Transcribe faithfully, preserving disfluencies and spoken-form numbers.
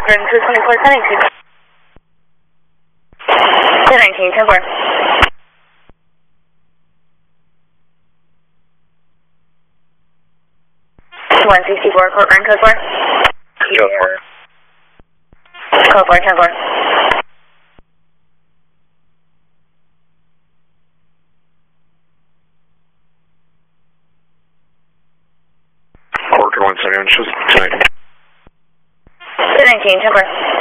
Gordon two twenty-four, ten nineteen. ten nineteen, ten four. one sixty-four, Court Run, code four. Code four. Code four, ten four. Court one seven, just tonight. ten nineteen, ten four.